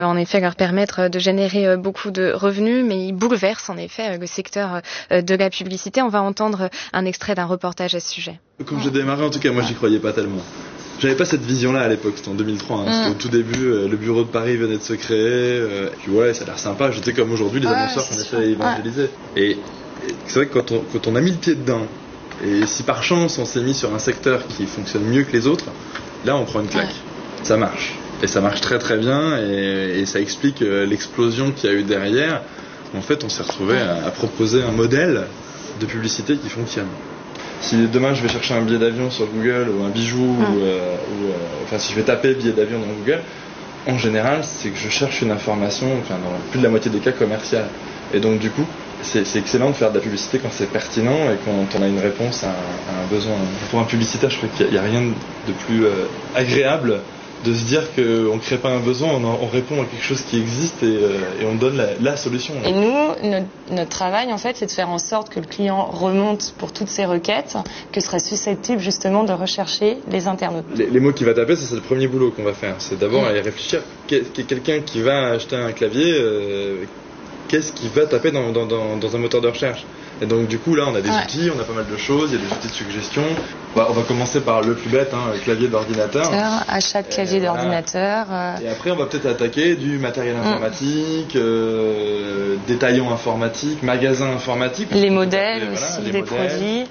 En effet, leur permettre de générer beaucoup de revenus, mais ils bouleversent en effet le secteur de la publicité. On va entendre un extrait d'un reportage à ce sujet. Quand j'ai démarré, en tout cas, moi j'y croyais pas tellement. J'avais pas cette vision-là à l'époque, c'était en 2003. C'était au tout début, le bureau de Paris venait de se créer. Puis ouais, ça a l'air sympa. J'étais comme aujourd'hui, les annonceurs qu'on essaie d'évangéliser. Et c'est vrai que quand on a mis le pied dedans, et si par chance on s'est mis sur un secteur qui fonctionne mieux que les autres, là on prend une claque. Ça marche. Et ça marche très très bien et ça explique l'explosion qu'il y a eu derrière. En fait, on s'est retrouvé à proposer un modèle de publicité qui fonctionne. Si demain je vais chercher un billet d'avion sur Google ou un bijou, enfin si je vais taper billet d'avion dans Google, en général c'est que je cherche une information, enfin dans plus de la moitié des cas commerciale. Et donc du coup, c'est excellent de faire de la publicité quand c'est pertinent et quand on a une réponse à un besoin. Pour un publicitaire, je crois qu'il n'y a rien de plus agréable de se dire qu'on ne crée pas un besoin, on répond à quelque chose qui existe et on donne la solution. Et nous, notre travail, en fait, c'est de faire en sorte que le client remonte pour toutes ces requêtes que seraient susceptibles justement de rechercher les internautes. Les mots qu'il va taper, c'est le premier boulot qu'on va faire. C'est d'abord aller réfléchir. Quelqu'un qui va acheter un clavier, qu'est-ce qu'il va taper dans un moteur de recherche? Et donc du coup là on a des outils, on a pas mal de choses, il y a des outils de suggestion. On va commencer par le plus bête, le clavier d'ordinateur. Achat de clavier d'ordinateur. Et après on va peut-être attaquer du matériel informatique, détaillant informatique, magasin informatique. Les modèles aussi, des produits.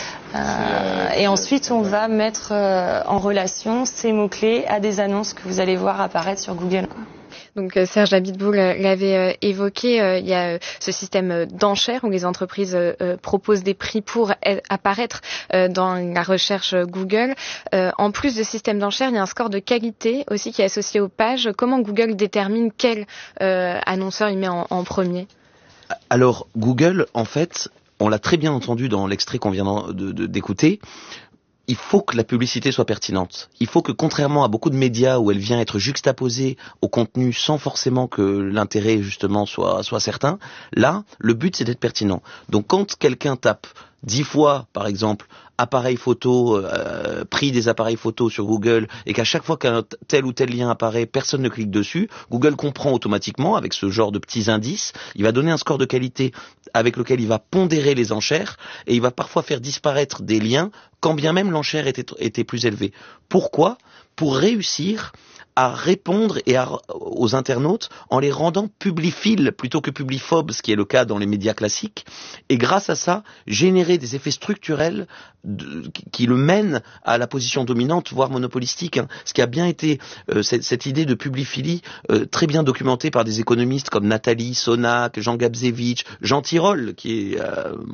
Et ensuite on va mettre en relation ces mots-clés à des annonces que vous allez voir apparaître sur Google. Donc Serge Abiteboul l'avait évoqué, il y a ce système d'enchères où les entreprises proposent des prix pour apparaître dans la recherche Google. En plus de ce système d'enchères, il y a un score de qualité aussi qui est associé aux pages. Comment Google détermine quel annonceur il met en premier? Alors Google, en fait, on l'a très bien entendu dans l'extrait qu'on vient d'écouter, il faut que la publicité soit pertinente. Il faut que, contrairement à beaucoup de médias où elle vient être juxtaposée au contenu sans forcément que l'intérêt justement soit certain, là, le but c'est d'être pertinent. Donc quand quelqu'un tape 10 fois, par exemple, appareil photo, prix des appareils photo sur Google, et qu'à chaque fois qu'un tel ou tel lien apparaît, personne ne clique dessus, Google comprend automatiquement, avec ce genre de petits indices, il va donner un score de qualité avec lequel il va pondérer les enchères, et il va parfois faire disparaître des liens, quand bien même l'enchère était plus élevée. Pourquoi ? Pour réussir à répondre aux internautes en les rendant publiphiles plutôt que publiphobes, ce qui est le cas dans les médias classiques, et grâce à ça, générer des effets structurels qui le mènent à la position dominante, voire monopolistique. Ce qui a bien été cette idée de publiphilie très bien documentée par des économistes comme Nathalie Sonac, Jean Gabzevich, Jean Tirole, qui est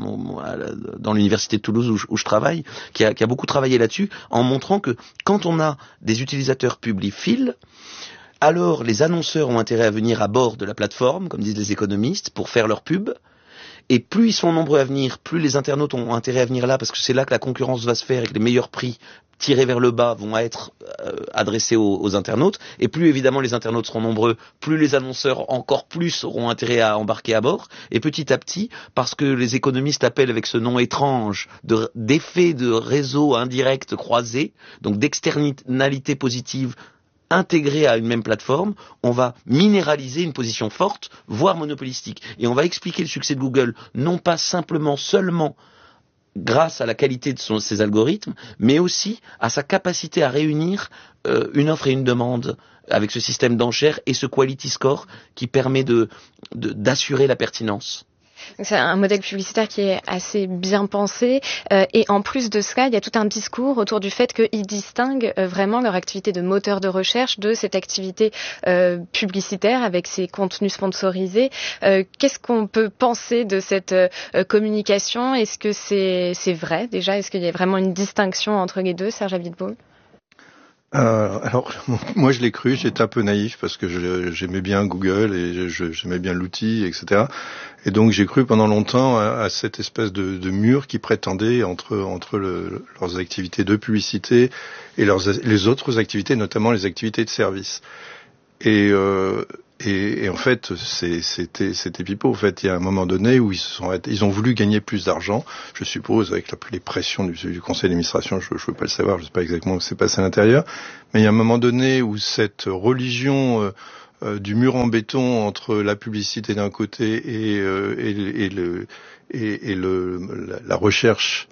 dans l'université de Toulouse où je travaille, qui a beaucoup travaillé là-dessus, en montrant que quand on a des utilisateurs publiphiles, alors les annonceurs ont intérêt à venir à bord de la plateforme, comme disent les économistes, pour faire leur pub. Et plus ils sont nombreux à venir, plus les internautes ont intérêt à venir là, parce que c'est là que la concurrence va se faire et que les meilleurs prix tirés vers le bas vont être adressés aux internautes. Et plus évidemment les internautes seront nombreux, plus les annonceurs encore plus auront intérêt à embarquer à bord. Et petit à petit, parce que les économistes appellent avec ce nom étrange d'effet de réseau indirect croisé, donc d'externalité positive intégré à une même plateforme, on va minéraliser une position forte, voire monopolistique. Et on va expliquer le succès de Google, non pas seulement grâce à la qualité de ses algorithmes, mais aussi à sa capacité à réunir une offre et une demande avec ce système d'enchères et ce quality score qui permet d'assurer la pertinence. C'est un modèle publicitaire qui est assez bien pensé et en plus de cela, il y a tout un discours autour du fait qu'ils distinguent vraiment leur activité de moteur de recherche de cette activité publicitaire avec ses contenus sponsorisés. Qu'est-ce qu'on peut penser de cette communication? Est-ce que c'est vrai déjà? Est-ce qu'il y a vraiment une distinction entre les deux, Serge Abiteboul? Alors, moi je l'ai cru, j'étais un peu naïf parce que j'aimais bien Google et j'aimais bien l'outil, etc. Et donc j'ai cru pendant longtemps à cette espèce de mur qui prétendait entre leurs activités de publicité et les autres activités, notamment les activités de service. Et en fait, c'était pipeau. En fait, il y a un moment donné où ils ont voulu gagner plus d'argent, je suppose, avec les pressions du conseil d'administration. Je veux pas le savoir, je sais pas exactement ce qui s'est passé à l'intérieur. Mais il y a un moment donné où cette religion du mur en béton entre la publicité d'un côté et la recherche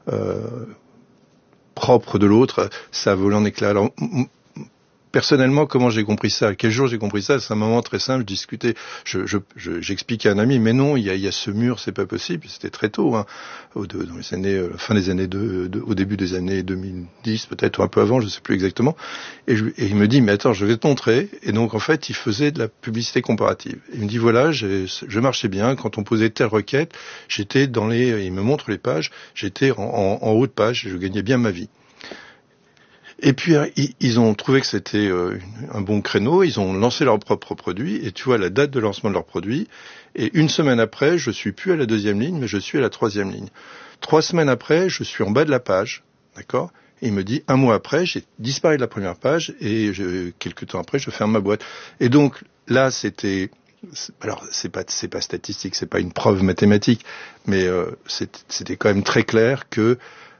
propre de l'autre, ça a volé en éclats. Alors, personnellement, comment j'ai compris ça? Quel jour j'ai compris ça? C'est un moment très simple. Je discutais, j'expliquais à un ami, mais non, il y a ce mur, c'est pas possible. C'était très tôt, hein, dans les années, fin des années au début des années 2010, peut-être ou un peu avant, je sais plus exactement. Et il me dit, mais attends, je vais te montrer. Et donc, en fait, il faisait de la publicité comparative. Il me dit, voilà, je marchais bien. Quand on posait telle requête, j'étais il me montre les pages, j'étais en haut de page, je gagnais bien ma vie. Et puis ils ont trouvé que c'était un bon créneau, ils ont lancé leur propre produit, et tu vois la date de lancement de leur produit, et une semaine après, je suis plus à la 2e ligne, mais je suis à la 3e ligne. 3 semaines après, je suis en bas de la page, d'accord? Et il me dit, 1 mois après, j'ai disparu de la première page, et quelques temps après, je ferme ma boîte. Et donc, là, alors c'est pas statistique, c'est pas une preuve mathématique, mais c'était quand même très clair que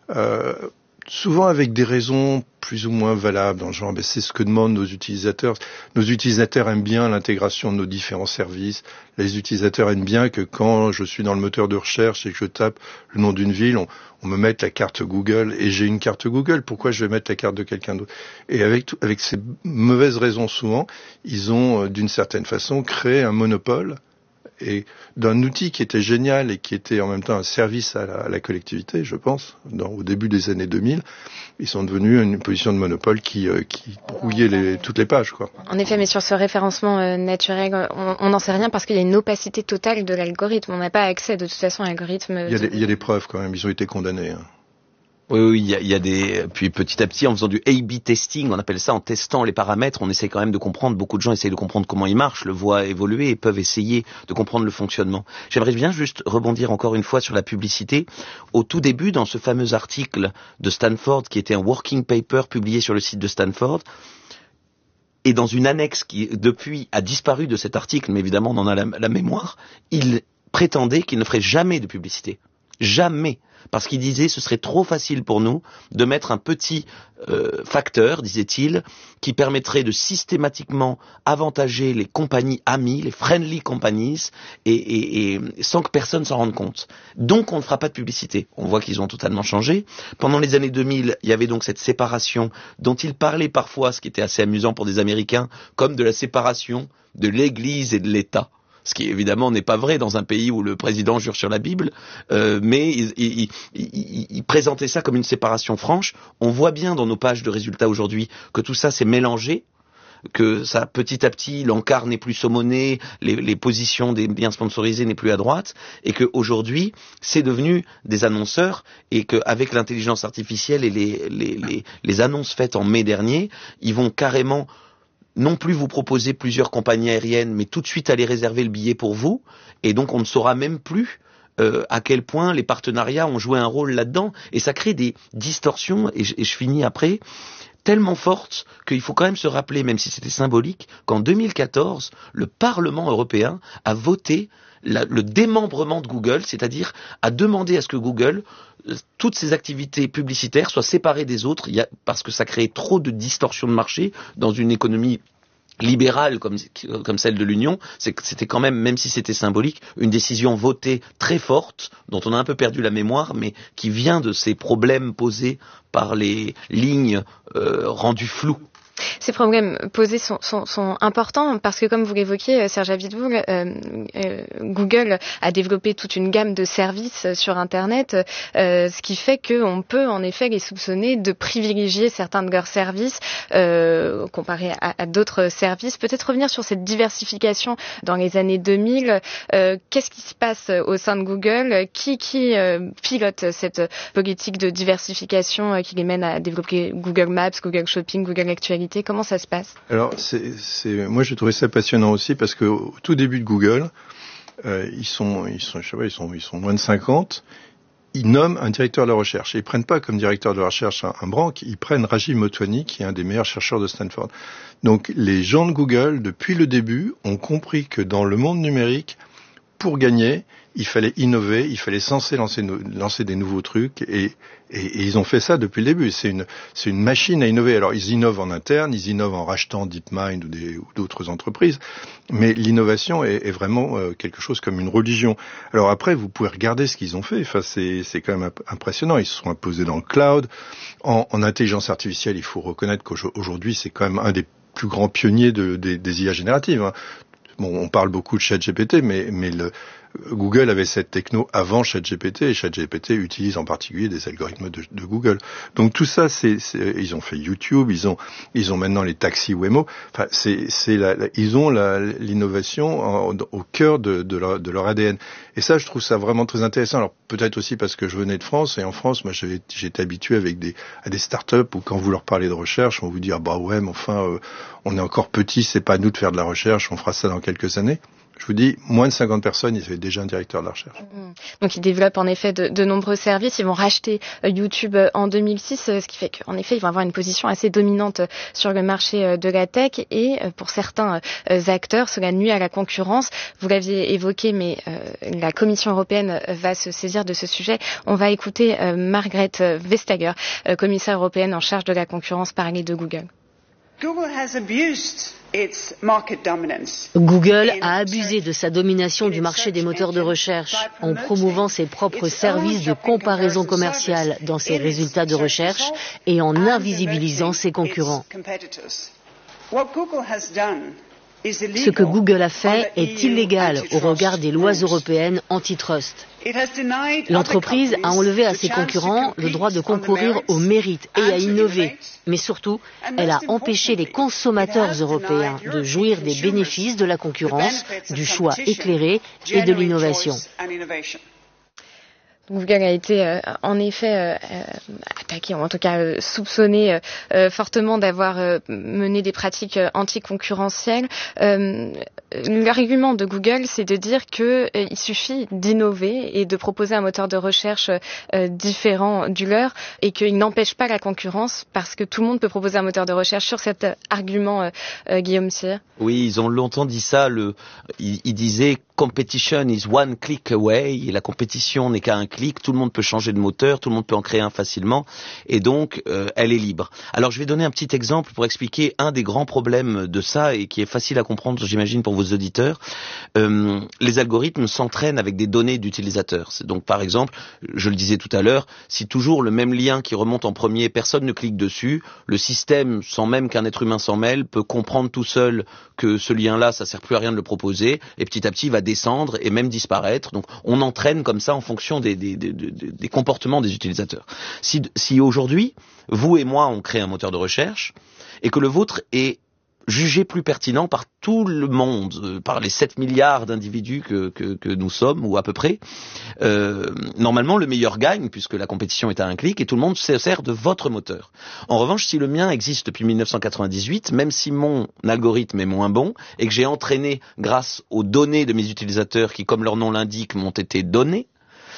souvent avec des raisons plus ou moins valables, dans le genre, c'est ce que demandent nos utilisateurs. Nos utilisateurs aiment bien l'intégration de nos différents services. Les utilisateurs aiment bien que quand je suis dans le moteur de recherche et que je tape le nom d'une ville, on me mette la carte Google, et j'ai une carte Google. Pourquoi je vais mettre la carte de quelqu'un d'autre? Et avec ces mauvaises raisons souvent, ils ont d'une certaine façon créé un monopole et d'un outil qui était génial et qui était en même temps un service à la collectivité, je pense, au début des années 2000, ils sont devenus une position de monopole qui brouillait toutes les pages, quoi. En effet, mais sur ce référencement naturel, on n'en sait rien parce qu'il y a une opacité totale de l'algorithme. On n'a pas accès de toute façon à l'algorithme. Il y a des preuves quand même, ils ont été condamnés, hein. Oui, il y a puis petit à petit, en faisant du A/B testing, on appelle ça, en testant les paramètres, on essaie quand même de comprendre, beaucoup de gens essayent de comprendre comment ils marchent, le voient évoluer et peuvent essayer de comprendre le fonctionnement. J'aimerais bien juste rebondir encore une fois sur la publicité. Au tout début, dans ce fameux article de Stanford, qui était un working paper publié sur le site de Stanford, et dans une annexe qui, depuis, a disparu de cet article, mais évidemment, on en a la mémoire, il prétendait qu'il ne ferait jamais de publicité. Jamais. Parce qu'il disait ce serait trop facile pour nous de mettre un petit facteur, disait-il, qui permettrait de systématiquement avantager les compagnies amies, les friendly companies, et sans que personne s'en rende compte. Donc on ne fera pas de publicité. On voit qu'ils ont totalement changé. Pendant les années 2000, il y avait donc cette séparation dont il parlait parfois, ce qui était assez amusant pour des Américains, comme de la séparation de l'Église et de l'État. Ce qui évidemment n'est pas vrai dans un pays où le président jure sur la Bible, mais il présentait ça comme une séparation franche. On voit bien dans nos pages de résultats aujourd'hui que tout ça s'est mélangé, que ça petit à petit l'encart n'est plus saumonné, les positions des biens sponsorisés n'est plus à droite, et que aujourd'hui c'est devenu des annonceurs, et qu'avec l'intelligence artificielle et les annonces faites en mai dernier, ils vont carrément non plus vous proposer plusieurs compagnies aériennes, mais tout de suite aller réserver le billet pour vous, et donc on ne saura même plus à quel point les partenariats ont joué un rôle là-dedans, et ça crée des distorsions, et je finis après, tellement fortes qu'il faut quand même se rappeler, même si c'était symbolique, qu'en 2014, le Parlement européen a voté le démembrement de Google, c'est-à-dire a demandé à ce que Google, toutes ses activités publicitaires soient séparées des autres, parce que ça créait trop de distorsions de marché dans une économie libérale comme celle de l'Union. C'était quand même si c'était symbolique, une décision votée très forte, dont on a un peu perdu la mémoire, mais qui vient de ces problèmes posés par les lignes rendues floues. Ces problèmes posés sont importants parce que, comme vous l'évoquiez, Serge Abiteboul, Google a développé toute une gamme de services sur Internet, ce qui fait qu'on peut en effet les soupçonner de privilégier certains de leurs services comparés à d'autres services. Peut-être revenir sur cette diversification dans les années 2000. Qu'est-ce qui se passe au sein de Google? Qui pilote cette politique de diversification qui les mène à développer Google Maps, Google Shopping, Google Actualité? Comment ça se passe? Alors, moi j'ai trouvé ça passionnant aussi parce que au tout début de Google, ils sont moins de 50. Ils nomment un directeur de la recherche. Et ils prennent pas comme directeur de la recherche un branque, ils prennent Rajiv Motwani, qui est un des meilleurs chercheurs de Stanford. Donc, les gens de Google, depuis le début, ont compris que dans le monde numérique, pour gagner, il fallait innover, il fallait lancer des nouveaux trucs et ils ont fait ça depuis le début. C'est une machine à innover. Alors ils innovent en interne, ils innovent en rachetant DeepMind ou d'autres entreprises, mais l'innovation est vraiment quelque chose comme une religion. Alors après, vous pouvez regarder ce qu'ils ont fait. Enfin, c'est quand même impressionnant. Ils se sont imposés dans le cloud, en intelligence artificielle. Il faut reconnaître qu'aujourd'hui, c'est quand même un des plus grands pionniers des IA génératives. Hein. Bon, on parle beaucoup de ChatGPT, mais Google avait cette techno avant ChatGPT, et ChatGPT utilise en particulier des algorithmes de Google. Donc tout ça, ils ont fait YouTube, ils ont maintenant les taxis Waymo. Enfin, ils ont l'innovation au cœur de leur ADN. Et ça, je trouve ça vraiment très intéressant. Alors peut-être aussi parce que je venais de France, et en France, moi, j'étais habitué à des startups où quand vous leur parlez de recherche, on vous dit bah ouais, mais enfin, on est encore petit, c'est pas à nous de faire de la recherche, on fera ça dans quelques années. Je vous dis, moins de 50 personnes, ils avaient déjà un directeur de la recherche. Donc ils développent en effet de nombreux services. Ils vont racheter YouTube en 2006, ce qui fait qu'en effet, ils vont avoir une position assez dominante sur le marché de la tech. Et pour certains acteurs, cela nuit à la concurrence. Vous l'aviez évoqué, mais la Commission européenne va se saisir de ce sujet. On va écouter Margrethe Vestager, commissaire européenne en charge de la concurrence, parler de Google. Google a abusé de sa domination du marché des moteurs de recherche en promouvant ses propres services de comparaison commerciale dans ses résultats de recherche et en invisibilisant ses concurrents. Ce que Google a fait est illégal au regard des lois européennes antitrust. L'entreprise a enlevé à ses concurrents le droit de concourir au mérite et à innover. Mais surtout, elle a empêché les consommateurs européens de jouir des bénéfices de la concurrence, du choix éclairé et de l'innovation. Google a été en effet attaqué, ou en tout cas soupçonné fortement d'avoir mené des pratiques anticoncurrentielles. L'argument de Google, c'est de dire qu'il suffit d'innover et de proposer un moteur de recherche différent du leur et qu'il n'empêche pas la concurrence parce que tout le monde peut proposer un moteur de recherche. Sur cet argument, Guillaume Cyr. Oui, ils ont longtemps dit ça. Ils disaient competition is one click away, et la compétition n'est qu'à un clic, tout le monde peut changer de moteur, tout le monde peut en créer un facilement, et donc elle est libre. Alors je vais donner un petit exemple pour expliquer un des grands problèmes de ça, et qui est facile à comprendre, j'imagine, pour vos auditeurs. Les algorithmes s'entraînent avec des données d'utilisateurs. Donc par exemple, je le disais tout à l'heure, si toujours le même lien qui remonte en premier, personne ne clique dessus, le système, sans même qu'un être humain s'en mêle, peut comprendre tout seul que ce lien-là, ça sert plus à rien de le proposer, et petit à petit va descendre et même disparaître. Donc on entraîne comme ça en fonction des comportements des utilisateurs. Si aujourd'hui, vous et moi, on crée un moteur de recherche et que le vôtre est jugé plus pertinent par tout le monde, par les 7 milliards d'individus que nous sommes, ou à peu près, normalement le meilleur gagne, puisque la compétition est à un clic et tout le monde se sert de votre moteur. En revanche, si le mien existe depuis 1998, même si mon algorithme est moins bon et que j'ai entraîné grâce aux données de mes utilisateurs qui, comme leur nom l'indique, m'ont été données,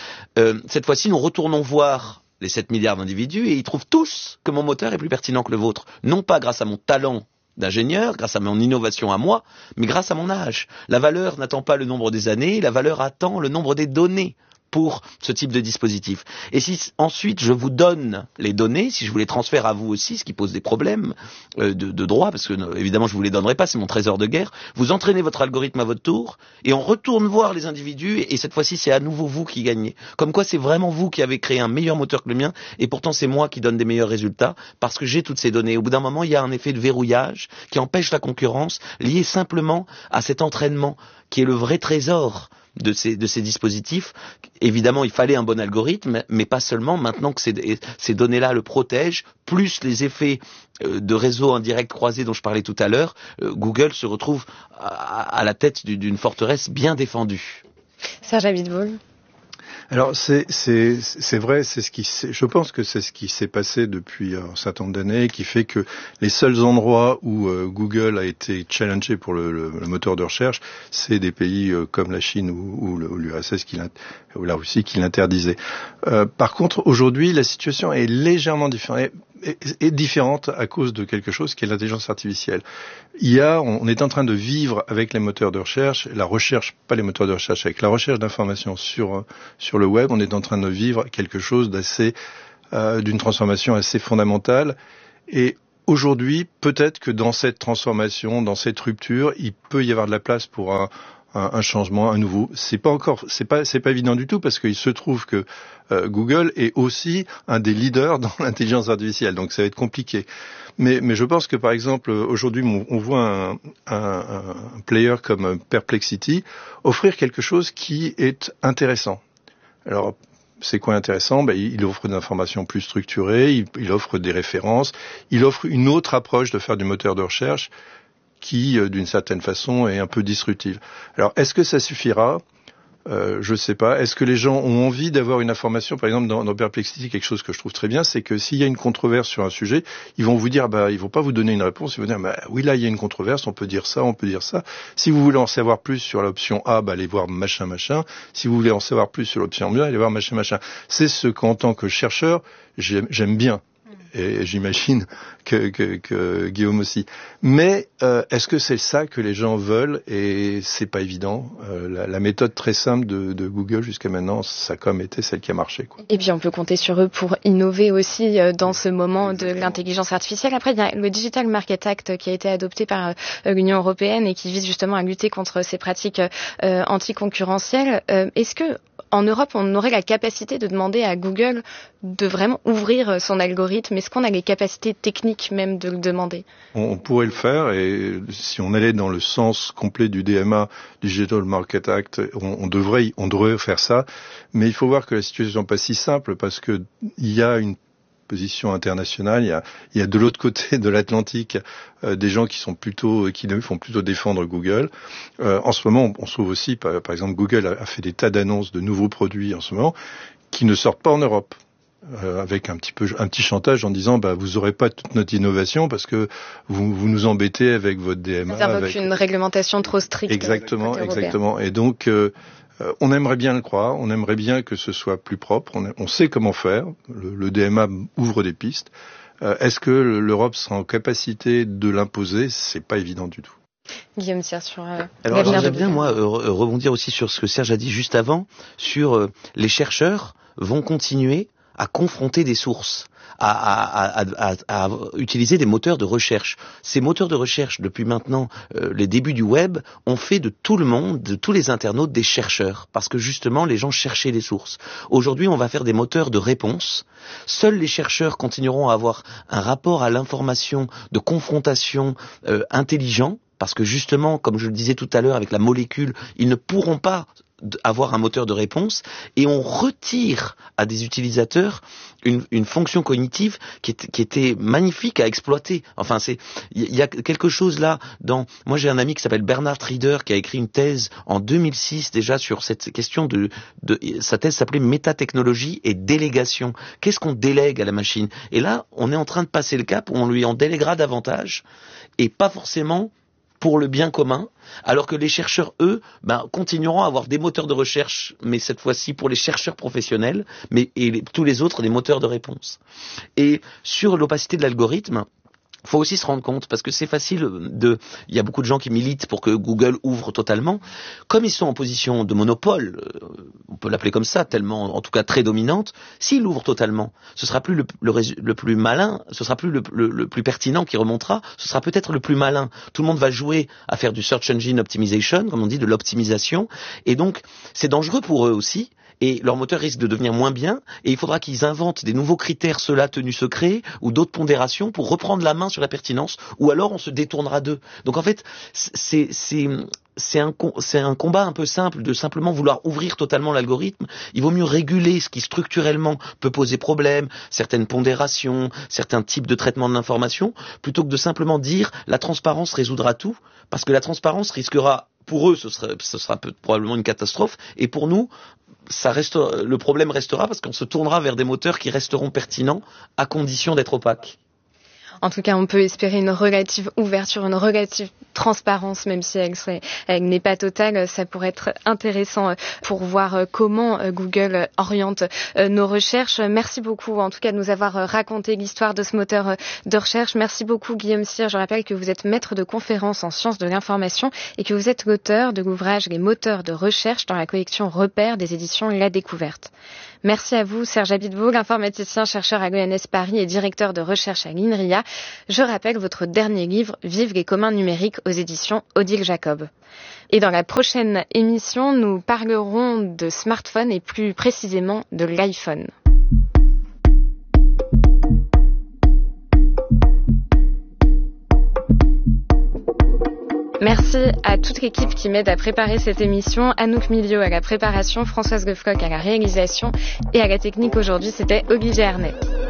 cette fois-ci nous retournons voir les 7 milliards d'individus et ils trouvent tous que mon moteur est plus pertinent que le vôtre, non pas grâce à mon talent d'ingénieur, grâce à mon innovation à moi, mais grâce à mon âge. La valeur n'attend pas le nombre des années, la valeur attend le nombre des données pour ce type de dispositif. Et si ensuite je vous donne les données, si je vous les transfère à vous aussi, ce qui pose des problèmes de droit, parce que évidemment je vous les donnerai pas, c'est mon trésor de guerre, vous entraînez votre algorithme à votre tour, et on retourne voir les individus, et cette fois-ci c'est à nouveau vous qui gagnez. Comme quoi c'est vraiment vous qui avez créé un meilleur moteur que le mien, et pourtant c'est moi qui donne des meilleurs résultats, parce que j'ai toutes ces données. Au bout d'un moment, il y a un effet de verrouillage qui empêche la concurrence, lié simplement à cet entraînement, qui est le vrai trésor de ces dispositifs. Évidemment, il fallait un bon algorithme, mais pas seulement. Maintenant que ces données-là le protègent, plus les effets de réseaux indirects croisés dont je parlais tout à l'heure, Google se retrouve à la tête d'une forteresse bien défendue. Serge Abiteboul. Alors c'est vrai, je pense que c'est ce qui s'est passé depuis un certain nombre d'années, qui fait que les seuls endroits où Google a été challengé pour le moteur de recherche, c'est des pays comme la Chine ou l'URSS ou la Russie qui l'interdisaient. Par contre, aujourd'hui, la situation est légèrement différente. est différente à cause de quelque chose qui est l'intelligence artificielle. On est en train de vivre avec les moteurs de recherche, pas les moteurs de recherche, avec la recherche d'informations sur le web, on est en train de vivre quelque chose d'une transformation assez fondamentale. Et aujourd'hui, peut-être que dans cette transformation, dans cette rupture, il peut y avoir de la place pour un changement, un nouveau. C'est pas évident du tout parce qu'il se trouve que Google est aussi un des leaders dans l'intelligence artificielle, donc ça va être compliqué. Mais je pense que par exemple aujourd'hui on voit un player comme Perplexity offrir quelque chose qui est intéressant. Alors c'est quoi intéressant? Il offre des informations plus structurées, il offre des références, il offre une autre approche de faire du moteur de recherche qui, d'une certaine façon, est un peu disruptive. Alors, est-ce que ça suffira? Je sais pas. Est-ce que les gens ont envie d'avoir une information? Par exemple, dans Perplexity, quelque chose que je trouve très bien, c'est que s'il y a une controverse sur un sujet, ils vont vous dire, ils vont pas vous donner une réponse, ils vont dire, oui, là, il y a une controverse, on peut dire ça, on peut dire ça. Si vous voulez en savoir plus sur l'option A, allez voir machin, machin. Si vous voulez en savoir plus sur l'option B, allez voir machin, machin. C'est ce qu'en tant que chercheur, j'aime bien. Et j'imagine que Guillaume aussi. Mais est-ce que c'est ça que les gens veulent? Et c'est pas évident. La méthode très simple de Google jusqu'à maintenant, ça a comme été celle qui a marché, quoi. Et puis on peut compter sur eux pour innover aussi dans ce moment de l'intelligence artificielle. Après, il y a le Digital Market Act qui a été adopté par l'Union européenne et qui vise justement à lutter contre ces pratiques anticoncurrentielles. Est-ce que en Europe, on aurait la capacité de demander à Google de vraiment ouvrir son algorithme? Est-ce qu'on a les capacités techniques même de le demander? On pourrait le faire, et si on allait dans le sens complet du DMA, Digital Market Act, on devrait faire ça. Mais il faut voir que la situation n'est pas si simple parce que il y a une position internationale, il y a de l'autre côté de l'Atlantique des gens qui font plutôt défendre Google. En ce moment, on trouve aussi, par exemple, Google a fait des tas d'annonces de nouveaux produits en ce moment qui ne sortent pas en Europe. Avec un petit chantage en disant vous aurez pas toute notre innovation parce que vous nous embêtez avec votre DMA. Ça invoque une réglementation trop stricte. Exactement. Et donc on aimerait bien le croire, on aimerait bien que ce soit plus propre. On sait comment faire. Le DMA ouvre des pistes. Est-ce que l'Europe sera en capacité de l'imposer? C'est pas évident du tout. Guillaume Cyr sur Alors j'aimerais bien rebondir aussi sur ce que Serge a dit juste avant sur les chercheurs vont continuer à confronter des sources, à utiliser des moteurs de recherche. Ces moteurs de recherche, depuis maintenant les débuts du web, ont fait de tout le monde, de tous les internautes, des chercheurs, parce que justement les gens cherchaient les sources. Aujourd'hui, on va faire des moteurs de réponse. Seuls les chercheurs continueront à avoir un rapport à l'information de confrontation intelligent, parce que justement, comme je le disais tout à l'heure avec la molécule, ils ne pourront pas avoir un moteur de réponse, et on retire à des utilisateurs une fonction cognitive qui était magnifique à exploiter. Enfin, il y a quelque chose là moi j'ai un ami qui s'appelle Bernard Rieder qui a écrit une thèse en 2006 déjà sur cette question sa thèse s'appelait métatechnologie et délégation. Qu'est-ce qu'on délègue à la machine? Et là, on est en train de passer le cap où on lui en délèguera davantage et pas forcément pour le bien commun, alors que les chercheurs, eux, continueront à avoir des moteurs de recherche, mais cette fois-ci pour les chercheurs professionnels, tous les autres, des moteurs de réponse. Et sur l'opacité de l'algorithme, faut aussi se rendre compte, parce que c'est facile il y a beaucoup de gens qui militent pour que Google ouvre totalement. Comme ils sont en position de monopole, on peut l'appeler comme ça, tellement, en tout cas très dominante, s'ils ouvrent totalement, ce sera plus le plus malin, ce sera plus le plus pertinent qui remontera, ce sera peut-être le plus malin. Tout le monde va jouer à faire du search engine optimization, comme on dit, de l'optimisation, et donc c'est dangereux pour eux aussi. Et leur moteur risque de devenir moins bien, et il faudra qu'ils inventent des nouveaux critères, ceux-là tenus secrets, ou d'autres pondérations pour reprendre la main sur la pertinence, ou alors on se détournera d'eux. Donc en fait, c'est un combat un peu simple de simplement vouloir ouvrir totalement l'algorithme. Il vaut mieux réguler ce qui structurellement peut poser problème, certaines pondérations, certains types de traitement de l'information, plutôt que de simplement dire la transparence résoudra tout, parce que la transparence risquera, pour eux, ce sera probablement une catastrophe, et pour nous, le problème restera parce qu'on se tournera vers des moteurs qui resteront pertinents à condition d'être opaques. En tout cas, on peut espérer une relative ouverture, une relative transparence, même si elle n'est pas totale. Ça pourrait être intéressant pour voir comment Google oriente nos recherches. Merci beaucoup, en tout cas, de nous avoir raconté l'histoire de ce moteur de recherche. Merci beaucoup, Guillaume Cyr. Je rappelle que vous êtes maître de conférences en sciences de l'information et que vous êtes l'auteur de l'ouvrage Les moteurs de recherche dans la collection Repères des éditions La Découverte. Merci à vous, Serge Abiteboul, informaticien, chercheur à l'ENS Paris et directeur de recherche à l'INRIA. Je rappelle votre dernier livre, Vive les communs numériques, aux éditions Odile Jacob. Et dans la prochaine émission, nous parlerons de smartphone et plus précisément de l'iPhone. Merci à toute l'équipe qui m'aide à préparer cette émission. Anouk Milio à la préparation, Françoise Lefloc à la réalisation et à la technique aujourd'hui, c'était Olivier Arnett.